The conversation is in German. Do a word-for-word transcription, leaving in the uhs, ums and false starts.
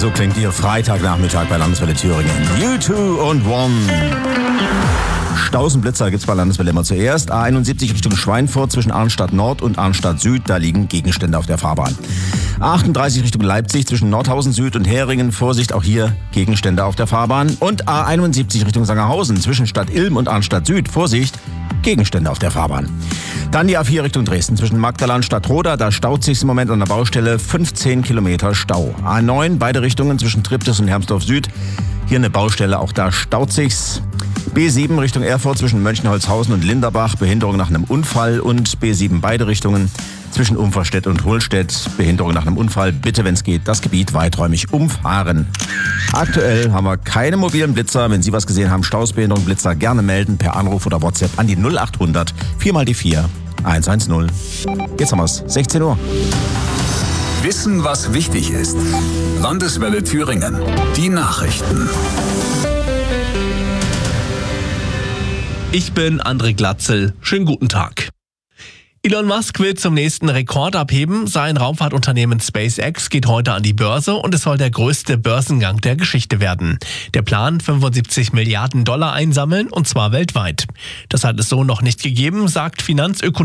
So klingt Ihr Freitagnachmittag bei Landeswelle Thüringen. U zwei und One. Staus und Blitzer gibt's bei Landeswelle immer zuerst. A einundsiebzig Richtung Schweinfurt zwischen Arnstadt Nord und Arnstadt Süd. Da liegen Gegenstände auf der Fahrbahn. A achtunddreißig Richtung Leipzig zwischen Nordhausen Süd und Heringen. Vorsicht, auch hier Gegenstände auf der Fahrbahn. Und A einundsiebzig Richtung Sangerhausen zwischen Stadt Ilm und Arnstadt Süd. Vorsicht, Gegenstände auf der Fahrbahn. Dann die A vier Richtung Dresden zwischen Magdala und Stadtroda. Da staut sich im Moment an der Baustelle fünfzehn Kilometer Stau. A neun, beide Richtungen zwischen Triptis und Hermsdorf Süd. Hier eine Baustelle, auch da staut sich's. B sieben Richtung Erfurt zwischen Mönchenholzhausen und Linderbach. Behinderung nach einem Unfall. Und B sieben beide Richtungen zwischen Umferstedt und Hohlstedt. Behinderung nach einem Unfall. Bitte, wenn es geht, das Gebiet weiträumig umfahren. Aktuell haben wir keine mobilen Blitzer. Wenn Sie was gesehen haben, Stausbehinderung, Blitzer, gerne melden per Anruf oder WhatsApp an die null achthundert vier mal die vier eins eins null. Jetzt haben wir's, sechzehn Uhr. Wissen, was wichtig ist. Landeswelle Thüringen. Die Nachrichten. Ich bin André Glatzel. Schönen guten Tag. Elon Musk will zum nächsten Rekord abheben. Sein Raumfahrtunternehmen SpaceX geht heute an die Börse und es soll der größte Börsengang der Geschichte werden. Der Plan, fünfundsiebzig Milliarden Dollar einsammeln, und zwar weltweit. Das hat es so noch nicht gegeben, sagt Finanzökonom